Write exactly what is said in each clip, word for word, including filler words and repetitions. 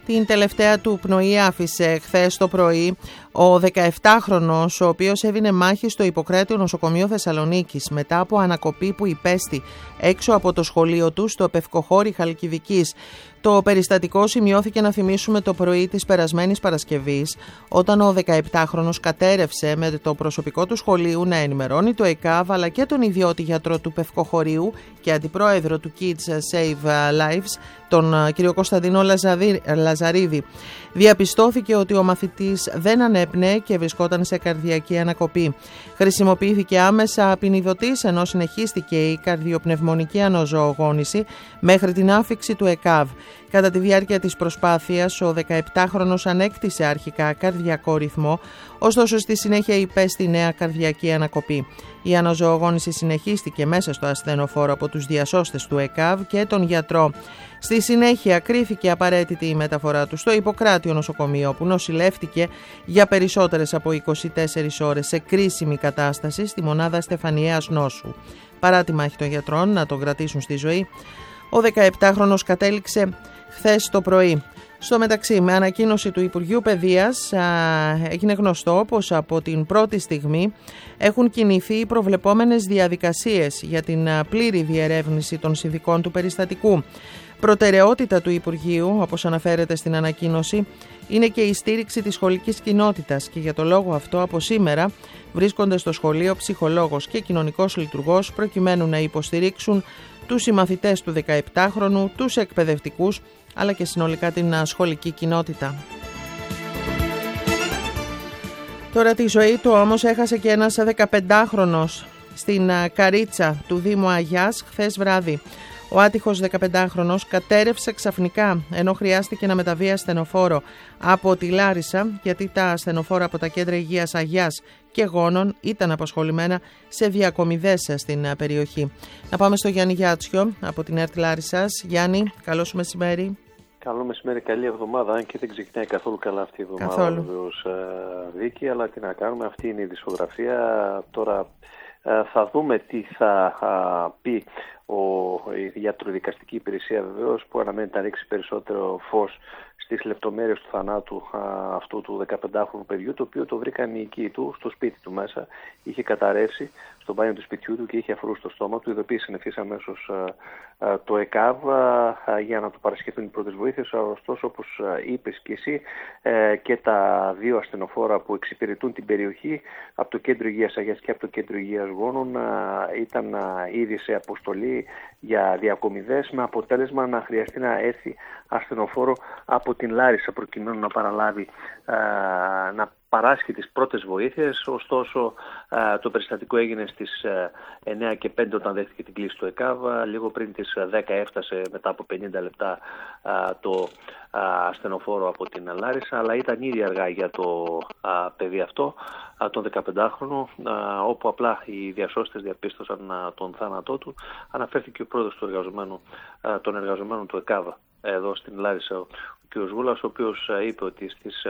Την τελευταία του πνοή άφησε χθες το πρωί ο δεκαεπτάχρονος, ο οποίος έβινε μάχη στο Ιπποκράτειο Νοσοκομείο Θεσσαλονίκης μετά από ανακοπή που υπέστη έξω από το σχολείο του στο Πευκοχώρι Χαλκιδικής. Το περιστατικό σημειώθηκε, να θυμίσουμε, το πρωί της περασμένης Παρασκευής, όταν ο δεκαεπτάχρονος κατέρευσε με το προσωπικό του σχολείου να ενημερώνει το ΕΚΑΒ αλλά και τον ιδιώτη γιατρό του Πευκοχωρίου και αντιπρόεδρο του Kids Save Lives, τον κ. Κωνσταντίνο Λαζαρίδη. Διαπιστώθηκε ότι ο μαθητής δεν ανέπνεε και βρισκόταν σε καρδιακή ανακοπή. Χρησιμοποιήθηκε άμεσα απεινιδωτής, ενώ συνεχίστηκε η καρδιοπνευμονική αναζωογόνηση μέχρι την άφιξη του ΕΚΑΒ. Κατά τη διάρκεια της προσπάθειας, ο δεκαεπτάχρονος ανέκτησε αρχικά καρδιακό ρυθμό, ωστόσο στη συνέχεια υπέστη νέα καρδιακή ανακοπή. Η αναζωογόνηση συνεχίστηκε μέσα στο ασθενοφόρο από τους διασώστες του ΕΚΑΒ και τον γιατρό. Στη συνέχεια κρίθηκε απαραίτητη η μεταφορά του στο Ιπποκράτειο Νοσοκομείο, όπου νοσηλεύτηκε για περισσότερες από είκοσι τέσσερις ώρες σε κρίσιμη κατάσταση στη μονάδα Στεφανιαίας Νόσου. Παρά τη μάχη των γιατρών να τον κρατήσουν στη ζωή, ο δεκαεπτάχρονος κατέληξε χθες το πρωί. Στο μεταξύ, με ανακοίνωση του Υπουργείου Παιδείας, α, έγινε γνωστό πως από την πρώτη στιγμή έχουν κινηθεί οι προβλεπόμενες διαδικασίες για την πλήρη διερεύνηση των συνθηκών του περιστατικού. Προτεραιότητα του Υπουργείου, όπως αναφέρεται στην ανακοίνωση, είναι και η στήριξη της σχολικής κοινότητας και για το λόγο αυτό από σήμερα βρίσκονται στο σχολείο ψυχολόγος και κοινωνικός λειτουργός προκειμένου να υποστηρίξουν τους συμμαθητές του δεκαεπτάχρονου, τους εκπαιδευτικούς αλλά και συνολικά την σχολική κοινότητα. Τώρα τη ζωή του όμως έχασε και ένας δεκαπεντάχρονος στην Καρίτσα του Δήμου Αγιάς χθες βράδυ. Ο άτυχος δεκαπεντάχρονος κατέρευσε ξαφνικά ενώ χρειάστηκε να μεταβεί ασθενοφόρο από τη Λάρισα, γιατί τα ασθενοφόρα από τα κέντρα υγείας Αγιάς και Γόνων ήταν απασχολημένα σε διακομιδές στην περιοχή. Να πάμε στο Γιάννη Γιάτσιο από την ΕΡΤ Λάρισσας. Γιάννη, καλό σου μεσημέρι. Καλό μεσημέρι, καλή εβδομάδα, αν και δεν ξεκινάει καθόλου καλά αυτή η εβδομάδα, βεβαίως, Βίκη, αλλά τι να κάνουμε, αυτή είναι η δισογραφία. Τώρα θα δούμε τι θα πει ο, η ιατροδικαστική υπηρεσία, βεβαίως, που αναμένεται να ρίξει περισσότερο φως στις λεπτομέρειες του θανάτου α, αυτού του δεκαπεντάχρονου παιδιού, το οποίο το βρήκαν οι οικοί του στο σπίτι του μέσα. Είχε καταρρεύσει στο μπάνιο του σπιτιού του και είχε αφρού στο στόμα του. Ειδοποίησαν ευθύς αμέσως α, α, το ΕΚΑΒ α, για να του παρασχεθούν οι πρώτες βοήθειες. Ωστόσο, όπως είπες και εσύ, ε, και τα δύο ασθενοφόρα που εξυπηρετούν την περιοχή από το Κέντρο Υγείας Αγιάς και από το Κέντρο Υγείας Γόνων α, ήταν α, ήδη σε αποστολή για διακομιδές, με αποτέλεσμα να χρειαστεί να έρθει ασθενοφόρο από την Λάρισα προκειμένου να παραλάβει, α, να παράσχει τις πρώτες βοήθειες. Ωστόσο, α, το περιστατικό έγινε στις α, εννιά και πέντε όταν δέχτηκε την κλήση του ΕΚΑΒ. Λίγο πριν τις δέκα έφτασε μετά από πενήντα λεπτά α, το α, ασθενοφόρο από την Λάρισα, αλλά ήταν ήδη αργά για το α, παιδί αυτό, α, τον δεκαπεντάχρονο, α, όπου απλά οι διασώστες διαπίστωσαν α, τον θάνατό του. Αναφέρθηκε ο πρόεδρος του εργαζομένου, α, των εργαζομένων του ΕΚΑΒ εδώ στην Λάρισα, ο κ. Βούλας, ο οποίος α, είπε ότι στις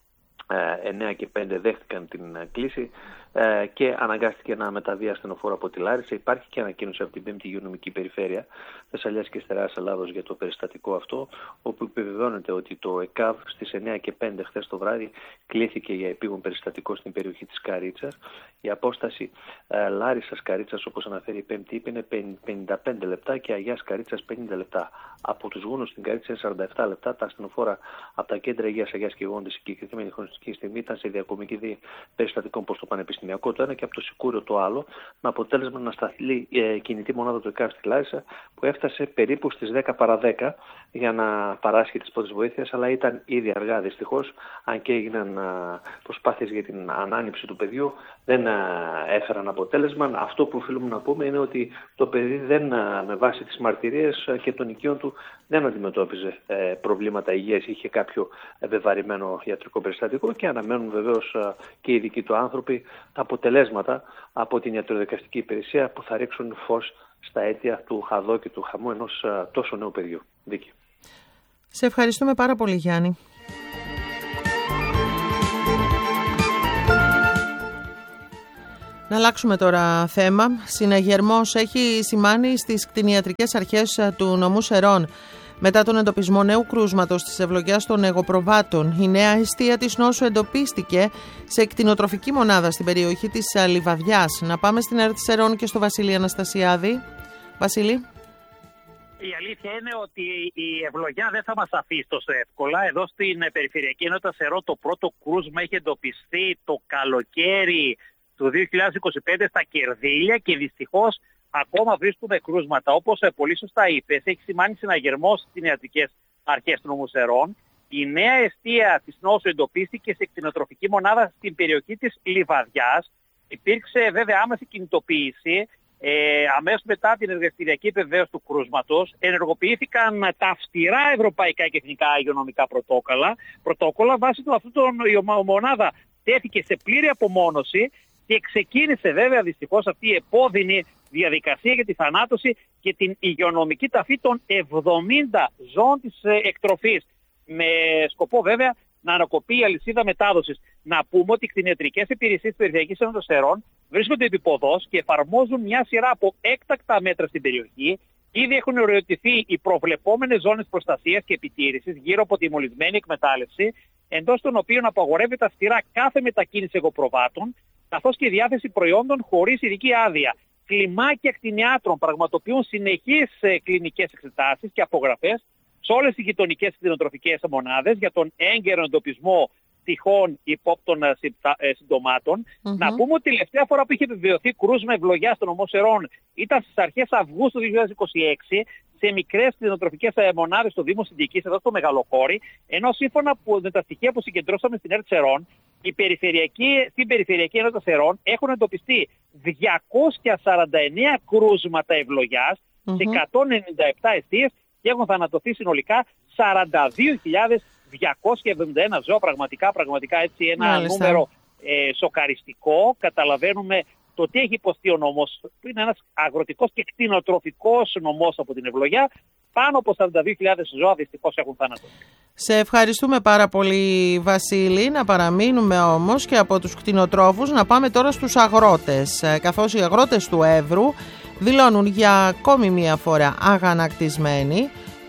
εννιά και πέντε δέχτηκαν την κλήση και αναγκάστηκε να μεταβεί ασθενοφόρο από τη Λάρισα. Υπάρχει και ανακοίνωση από την πέμπτη Υγειονομική Περιφέρεια Θεσσαλίας και Στερεάς Ελλάδος για το περιστατικό αυτό, όπου επιβεβαιώνεται ότι το ΕΚΑΒ στις εννιά και πέντε χθες το βράδυ κλήθηκε για επίγον περιστατικό στην περιοχή της Καρίτσας. Η απόσταση ε, Λάρισσας Καρίτσας, όπως αναφέρει η πέμπτη, είναι πενήντα πέντε λεπτά και Αγιάς Καρίτσας πενήντα λεπτά. Από τους Γούνους στην Καρίτσα είναι σαράντα επτά λεπτά. Τα ασθενοφόρα από τα κέντρα υγείας Αγιάς και Γόνων τη συγκεκριμένη χρονική στιγμή ήταν σε διακομική δι περιστατικών προς το Πανεπιστημιακό το ένα και από το Σικούριο το άλλο, με αποτέλεσμα να σταθεί ε, κινητή μονάδα του ΕΚΑΒ στη Λάρισα, που έφτασε περίπου στις δέκα παρά δέκα για να παράσχει τις πρώτες βοήθειες, αλλά ήταν ήδη αργά δυστυχώς, αν και έγιναν α, προσπάθειες για την ανάνυψη του παιδιού, δεν α, έφεραν αποτέλεσμα. Αυτό που οφείλουμε να πούμε είναι ότι το παιδί δεν, α, με βάση τις μαρτυρίες και των οικείων του, δεν αντιμετώπιζε ε, προβλήματα υγείας, είχε κάποιο βεβαρημένο ιατρικό περιστατικό και αναμένουν βεβαίως α, και οι δικοί του άνθρωποι τα αποτελέσματα από την ιατροδικαστική υπηρεσία που θα ρίξουν φως στα αίτια του χαδό και του χαμού ενός α, τόσο νέου παιδιού. Δίκη. Σε ευχαριστούμε πάρα πολύ, Γιάννη. Να αλλάξουμε τώρα θέμα. Συναγερμός έχει σημάνει στις κτηνιατρικές αρχές του νομού Σερών. Μετά τον εντοπισμό νέου κρούσματος της ευλογιάς των εγωπροβάτων, η νέα αιστεία της νόσου εντοπίστηκε σε κτηνοτροφική μονάδα στην περιοχή της Λιβαδιάς. Να πάμε στην ΕΡΤ Σερών και στο Βασίλη Αναστασιάδη. Βασίλη. Η αλήθεια είναι ότι η ευλογιά δεν θα μας αφήσει τόσο εύκολα. Εδώ στην Περιφερειακή Ενότητα Σερών το πρώτο κρούσμα έχει εντοπιστεί το καλοκαίρι του δύο χιλιάδες είκοσι πέντε στα Κερδίλια και δυστυχώς ακόμα βρίσκουμε κρούσματα. Όπως πολύ σωστά είπες, έχει σημάνει συναγερμό στις ιατρικές αρχές του νομού Σερών. Η νέα αιστεία της νόσου εντοπίστηκε σε κτηνοτροφική μονάδα στην περιοχή της Λιβαδιάς. Υπήρξε βέβαια άμεση κινητοποίηση. Ε, αμέσως μετά την εργαστηριακή επιβεβαίωση του κρούσματος, ενεργοποιήθηκαν τα αυστηρά ευρωπαϊκά και εθνικά υγειονομικά πρωτόκολλα. Πρωτόκολλα βάσει του αυτού των, η μονάδα τέθηκε σε πλήρη απομόνωση και ξεκίνησε βέβαια δυστυχώς αυτή η επώδυνη διαδικασία για τη θανάτωση και την υγειονομική ταφή των εβδομήντα ζώων της εκτροφής. Με σκοπό βέβαια να ανακοπεί η αλυσίδα μετάδοσης. Να πούμε ότι οι κτηνιατρικές υπηρεσίες της Περιφερειακής Ενότητας Σερών βρίσκονται επίποδος και εφαρμόζουν μια σειρά από έκτακτα μέτρα στην περιοχή. Ήδη έχουν οριοθετηθεί οι προβλεπόμενες ζώνες προστασίας και επιτήρησης γύρω από τη μολυσμένη εκμετάλλευση, εντός των οποίων απαγορεύεται αυστηρά κάθε μετακίνηση εγωπροβάτων, καθώς και η διάθεση προϊόντων χωρίς ειδική άδεια. Κλιμάκια κτηνιάτρων πραγματοποιούν συνεχείς κλινικές εξετάσεις και απογραφές σε όλες τις γειτονικές κτηνοτροφικές μονάδες για τον έγκαιρο εντοπισμό τυχόν υπόπτων συμπτωμάτων. Mm-hmm. Να πούμε ότι η τελευταία φορά που είχε επιβεβαιωθεί κρούσμα ευλογιάς στον νομό Σερών ήταν στις αρχές Αυγούστου δύο χιλιάδες είκοσι έξι σε μικρές κτηνοτροφικές μονάδες στο Δήμο Συντικής, εδώ στο Μεγαλοχώρι, ενώ σύμφωνα με τα στοιχεία που συγκεντρώσαμε στην ΕΡΤ Σερών, η περιφερειακή, στην Περιφερειακή Ενότητα Σερών έχουν εντοπιστεί διακόσια σαράντα εννέα κρούσματα ευλογιάς mm-hmm. σε εκατόν ενενήντα επτά αιστείες και έχουν θανατωθεί συνολικά σαράντα δύο χιλιάδες διακόσια εβδομήντα ένα ζώα. Πραγματικά, πραγματικά έτσι ένα Μάλιστα. νούμερο ε, σοκαριστικό. Καταλαβαίνουμε το τι έχει υποστεί ο νομός. Είναι ένας αγροτικός και κτηνοτροφικός νομός από την ευλογιά. Πάνω από σαράντα δύο χιλιάδες ζώα δυστυχώς έχουν θανατωθεί. Σε ευχαριστούμε πάρα πολύ, Βασίλη. Να παραμείνουμε όμως και από τους κτηνοτρόφους να πάμε τώρα στους αγρότες. Καθώς οι αγρότες του Εύρου δηλώνουν για ακόμη μία φορά αγανακτισμένοι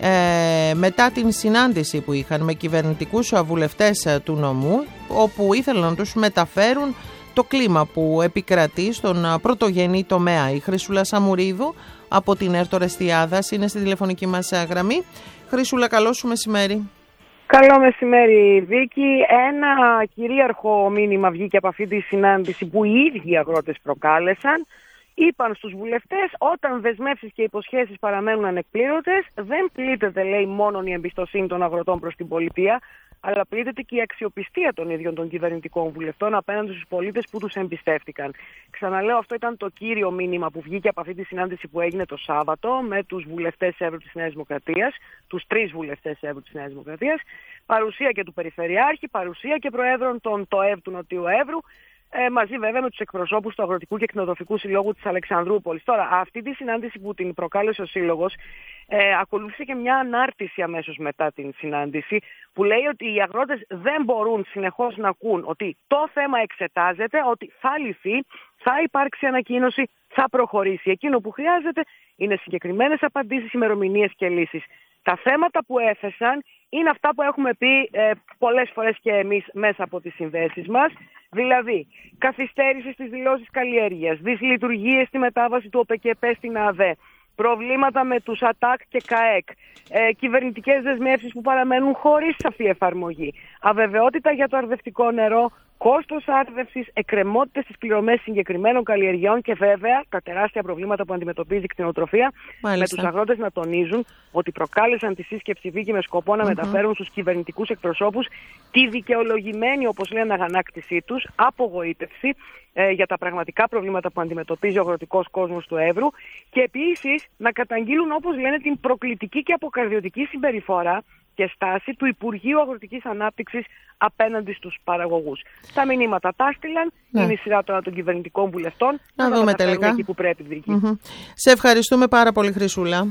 ε, μετά την συνάντηση που είχαν με κυβερνητικούς βουλευτές του νομού, όπου ήθελαν να τους μεταφέρουν το κλίμα που επικρατεί στον πρωτογενή τομέα. Η Χρυσούλα Σαμουρίδου από την ΕΡΤ Ορεστιάδας είναι στη τηλεφωνική μας γραμμή. Χρυσούλα, καλό σου μεσημέρι. Καλό μεσημέρι, Βίκη. Ένα κυρίαρχο μήνυμα βγήκε από αυτή τη συνάντηση που οι ίδιοι οι αγρότες προκάλεσαν. Είπαν στους βουλευτές, όταν δεσμεύσεις και υποσχέσεις παραμένουν ανεκπλήρωτες, δεν πλήττεται, λέει, μόνο η εμπιστοσύνη των αγροτών προς την πολιτεία, αλλά πλήττεται και η αξιοπιστία των ίδιων των κυβερνητικών βουλευτών απέναντι στους πολίτες που τους εμπιστεύτηκαν. Ξαναλέω, αυτό ήταν το κύριο μήνυμα που βγήκε από αυτή τη συνάντηση που έγινε το Σάββατο με τους βουλευτές Εύρου της Νέας Δημοκρατίας, τους τρεις βουλευτές Εύρου της Νέας Δημοκρατίας, παρουσία και του Περιφερειάρχη, παρουσία και προέδρων των ΤΟΕΒ του Νοτιού Εύρου, Ε, μαζί βέβαια με τους εκπροσώπους του Αγροτικού και Κτηνοτροφικού Συλλόγου της Αλεξανδρούπολης. Τώρα, αυτή τη συνάντηση που την προκάλεσε ο Σύλλογος, ε, ακολούθησε και μια ανάρτηση αμέσως μετά την συνάντηση, που λέει ότι οι αγρότες δεν μπορούν συνεχώς να ακούν ότι το θέμα εξετάζεται, ότι θα λυθεί, θα υπάρξει ανακοίνωση, θα προχωρήσει. Εκείνο που χρειάζεται είναι συγκεκριμένες απαντήσεις, ημερομηνίες και λύσεις. Τα θέματα που έθεσαν είναι αυτά που έχουμε πει ε, πολλές φορές και εμείς μέσα από τις συνδέσεις μας, δηλαδή καθυστέρηση στις δηλώσεις καλλιέργειας, δυσλειτουργίες στη μετάβαση του ΟΠΕΚΕΠΕ στην ΑΔΕ, προβλήματα με τους ΑΤΑΚ και ΚΑΕΚ, ε, κυβερνητικές δεσμεύσεις που παραμένουν χωρίς σαφή εφαρμογή, αβεβαιότητα για το αρδευτικό νερό, κόστος άρδευσης, εκκρεμότητες στις πληρωμές συγκεκριμένων καλλιεργειών και βέβαια τα τεράστια προβλήματα που αντιμετωπίζει η κτηνοτροφία. Μάλιστα. Με τους αγρότες να τονίζουν ότι προκάλεσαν τη σύσκεψη Βίκη με σκοπό να mm-hmm. μεταφέρουν στους κυβερνητικούς εκπροσώπους τη δικαιολογημένη, όπως λένε, αγανάκτησή τους, απογοήτευση ε, για τα πραγματικά προβλήματα που αντιμετωπίζει ο αγροτικός κόσμος του Εύρου και επίσης να καταγγείλουν, όπως λένε, την προκλητική και αποκαρδιωτική συμπεριφορά και στάση του Υπουργείου Αγροτικής Ανάπτυξης απέναντι στους παραγωγούς. Τα μηνύματα τα έστειλαν, ναι. Είναι η σειρά τώρα των κυβερνητικών βουλευτών. Να να δούμε τελικά. Εκεί που πρέπει, Βίκη. Mm-hmm. Σε ευχαριστούμε πάρα πολύ, Χρυσούλα.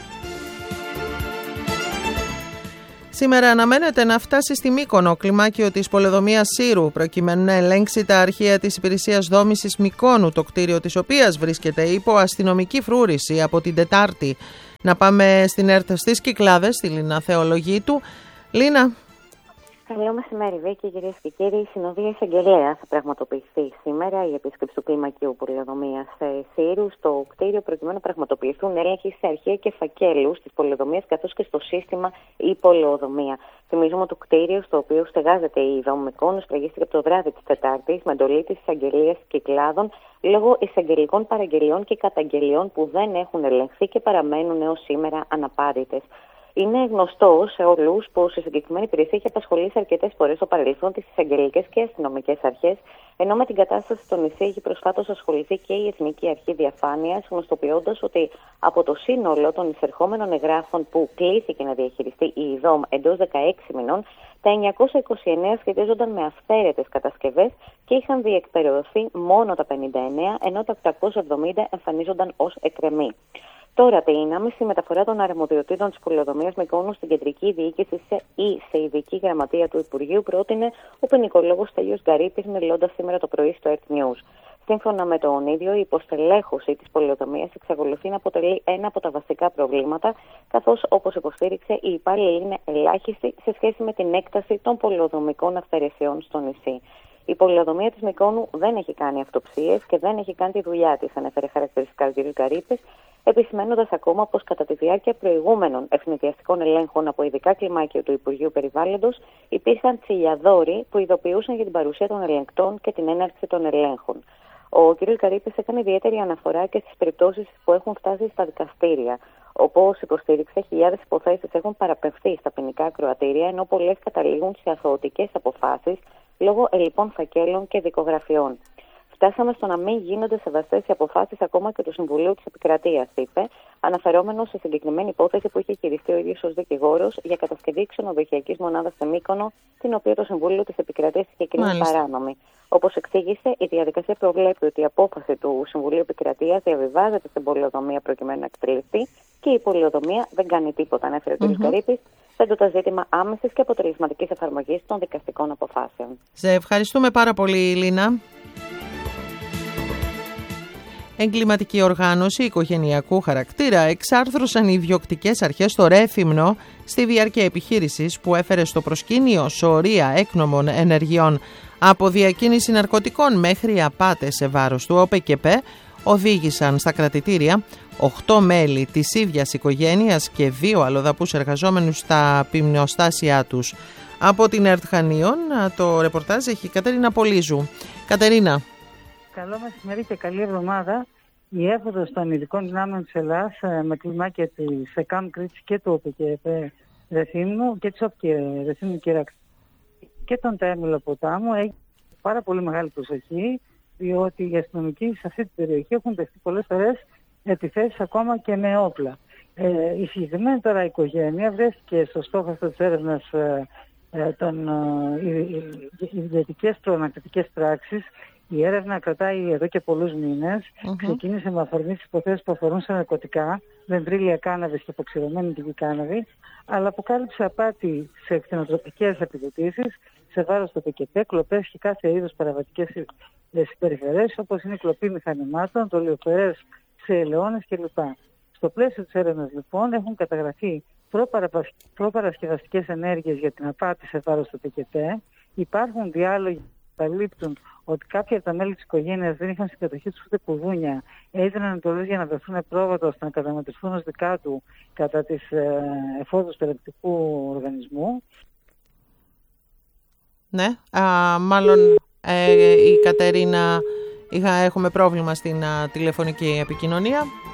Σήμερα αναμένεται να φτάσει στη Μύκονο κλιμάκιο της πολεοδομίας Σύρου, προκειμένου να ελέγξει τα αρχεία της υπηρεσίας δόμησης Μυκόνου, το κτίριο της οποίας βρίσκεται υπό αστυνομική φρούρηση από την Τετάρτη. Να πάμε στην ΕΡΤ στις Κυκλάδες, στη Λίνα Θεολογίτου. Λίνα. Καλό μεσημέρι, Βίκη, κυρίες και κύριοι. Η συνοδεία εισαγγελέα θα πραγματοποιηθεί σήμερα η επίσκεψη του κλιμακίου πολεοδομίας Σύρου στο κτίριο, προκειμένου να πραγματοποιηθούν έλεγχοι σε αρχεία και φακέλους της πολεοδομίας καθώς και στο σύστημα η πολεοδομία. Θυμίζουμε ότι το κτίριο στο οποίο στεγάζεται η ΔΟΜ Μυκόνος τραγίστηκε από το βράδυ της Τετάρτης με εντολή της εισαγγελίας Κυκλάδων λόγω εισαγγελικών παραγγελιών και καταγγελιών που δεν έχουν ελεγχθεί και παραμένουν έως σήμερα αναπάντητες. Είναι γνωστό σε όλους πως η συγκεκριμένη υπηρεσία έχει απασχολήσει αρκετές φορές στο παρελθόν τις εισαγγελικές και αστυνομικές αρχές, ενώ με την κατάσταση στο νησί έχει προσφάτως ασχοληθεί και η Εθνική Αρχή Διαφάνειας, γνωστοποιώντας ότι από το σύνολο των εισερχόμενων εγγράφων που κλήθηκε να διαχειριστεί η ΔΟΜ εντός δεκαέξι μηνών, τα εννιακόσια είκοσι εννέα σχετίζονταν με αυθαίρετες κατασκευές και είχαν διεκπαιρεωθεί μόνο τα πενήντα εννέα, ενώ τα οκτακόσια εβδομήντα εμφανίζονταν ως εκκρεμή. Τώρα, την άμεση μεταφορά των αρμοδιοτήτων της πολεοδομίας Μυκόνου στην κεντρική διοίκηση σε, ή σε ειδική γραμματεία του Υπουργείου πρότεινε ο ποινικολόγος Στέλιος Γκαρίπης, μιλώντας σήμερα το πρωί στο ΕΡΤ News. Σύμφωνα με τον ίδιο, η υποστελέχωση της πολεοδομίας εξακολουθεί να αποτελεί ένα από τα βασικά προβλήματα, καθώς, όπως υποστήριξε, οι υπάλληλοι είναι ελάχιστοι σε σχέση με την έκταση των πολεοδομικών αυθαιρεσιών στο νησί. Η πολεοδομία της Μυκόνου δεν έχει κάνει αυτοψίες και δεν έχει κάνει τη δουλειά της, ανέφερε χαρακτηριστικά ο κ. Γκαρίπης, επισημένοντας ακόμα πως κατά τη διάρκεια προηγούμενων ευνηδιαστικών ελέγχων από ειδικά κλιμάκια του Υπουργείου Περιβάλλοντος υπήρχαν τσιλιαδόροι που ειδοποιούσαν για την παρουσία των ελεγκτών και την έναρξη των ελέγχων. Ο κ. Γκαρίπης έκανε ιδιαίτερη αναφορά και στις περιπτώσεις που έχουν φτάσει στα δικαστήρια. Όπως υποστήριξε, χιλιάδες υποθέσεις έχουν παραπευθεί στα ποινικά ακροατήρια, ενώ πολλές καταλήγουν σε αθωωτικές αποφάσεις λόγω ελλειπών φακέλων και δικογραφιών. Φτάσαμε στο να μην γίνονται σεβαστές οι αποφάσεις ακόμα και του Συμβουλίου της Επικρατείας, είπε, αναφερόμενος σε συγκεκριμένη υπόθεση που είχε χειριστεί ο ίδιος ως δικηγόρος για κατασκευή ξενοδοχειακής μονάδας σε Μύκονο, την οποία το Συμβούλιο της Επικρατείας είχε κρίνει παράνομη. Όπως εξήγησε, η διαδικασία προβλέπει ότι η απόφαση του Συμβουλίου Επικρατείας διαβιβάζεται στην πολεοδομία προκειμένου να εκτελεστεί και η πολεοδομία δεν κάνει τίποτα, ανέφερε ο κ. Γκαρίπης, θέτοντας ζήτημα άμεσης και αποτελεσματικής εφαρμογής των δικαστικών αποφάσεων. Σε ευχαριστούμε πάρα πολύ, Λίνα. Εγκληματική οργάνωση οικογενειακού χαρακτήρα εξάρθρωσαν οι ιδιοκτικές αρχές στο Ρέθυμνο στη διάρκεια επιχείρησης που έφερε στο προσκήνιο σωρία έκνομων ενεργειών από διακίνηση ναρκωτικών μέχρι απάτες σε βάρος του ΟΠΕΚΕΠ. Οδήγησαν στα κρατητήρια οκτώ μέλη της ίδιας οικογένειας και δύο αλλοδαπούς εργαζόμενους στα ποιμνοστάσια τους. Από την ΕΡΤ Χανίων το ρεπορτάζ έχει η Κατερίνα Πολύζου. Κατερίνα. Καλό μεσημέρι και καλή εβδομάδα. Η έφοδος των ειδικών δυνάμεων της Ελλάδας με κλιμάκια της ΕΚΑΜ Κρήτης και του ΟΠΕΚΕΠ Ρεθύμνου και της ΟΠΚΕ Ρεθύμνου και τον Τέρμιλο Ποτάμου έχει πάρα πολύ μεγάλη προσοχή, διότι οι αστυνομικοί σε αυτή την περιοχή έχουν δεχτεί πολλές φορές επιθέσεις ακόμα και με όπλα. Ε, η συγκεκριμένη τώρα οικογένεια βρέθηκε στο στόχο αυτό της έρευνας ε, ε, των ε, ιδιωτικές προναρκωτικές πράξεις. Η έρευνα κρατάει εδώ και πολλούς μήνες. Mm-hmm. Ξεκίνησε με αφορμή τις υποθέσεις που αφορούν σε ναρκωτικά, δεντρίλια κάναβης και αποξηρωμένη δική κάναβη, αλλά αποκάλυψε απάτη σε κτηνοτροφικές επιδοτήσεις, σε βάρος του ΟΠΕΚΕΠ, κλοπές και κάθε είδους παραβατικές συμπεριφερές, όπως είναι η κλοπή μηχανημάτων, το λιοφερές σε ελαιώνες κλπ. Στο πλαίσιο της έρευνας, λοιπόν, έχουν καταγραφεί προπαρασκευαστικές ενέργειες για την απάτη σε βάρος του ΟΠΕΚΕΠ. Υπάρχουν διάλογοι που καλύπτουν ότι κάποια από τα μέλη της οικογένειας δεν είχαν στην κατοχή τους ούτε κουδούνια, έδιναν εντολές για να βρεθούν πρόβατα ώστε να καταμετρηθούν ως δικά του κατά τις ε, εφόδους του ελεκτικού οργανισμού. Ναι, α, μάλλον ε, η Κατερίνα είχα, έχουμε πρόβλημα στην α, τηλεφωνική επικοινωνία.